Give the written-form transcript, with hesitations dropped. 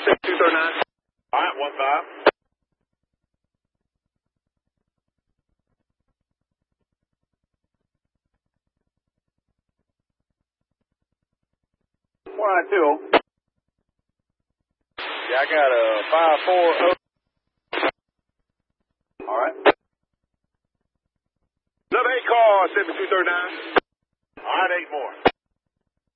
7239. All right, 1-5. One, two. Yeah, I got a 5-4. All right. Another 8 call, 7239. All right, 8 more.